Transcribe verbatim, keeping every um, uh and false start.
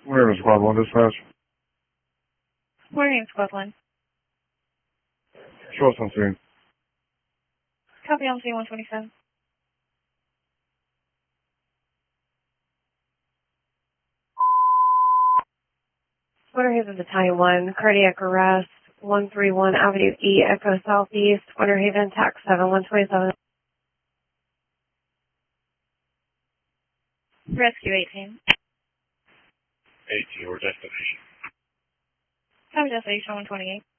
Where is Squad one dispatch? Morning, Squad one. Show us on scene. Copy on scene one twenty-seven. Winter Haven Battalion one, cardiac arrest, one thirty-one Avenue E, Echo Southeast, Winter Haven, tax seven one twenty-seven. Rescue eighteen. eighteen, or destination. Copy destination one twenty-eight.